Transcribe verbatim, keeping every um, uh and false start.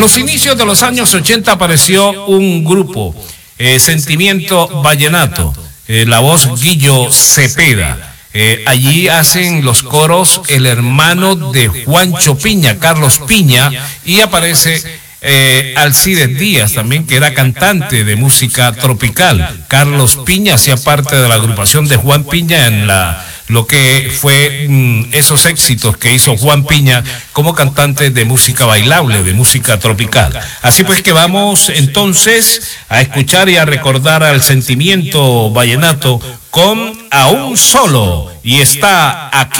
los inicios de los años ochenta apareció un grupo, eh, Sentimiento Vallenato, eh, la voz Guillo Cepeda. Eh, allí hacen los coros el hermano de Juancho Piña, Carlos Piña, y aparece eh, Alcides Díaz también, que era cantante de música tropical. Carlos Piña hacía parte de la agrupación de Juan Piña en la lo que fue mmm, esos éxitos que hizo Juan Piña como cantante de música bailable, de música tropical. Así pues que vamos entonces a escuchar y a recordar al Sentimiento Vallenato con A Un Solo, y está aquí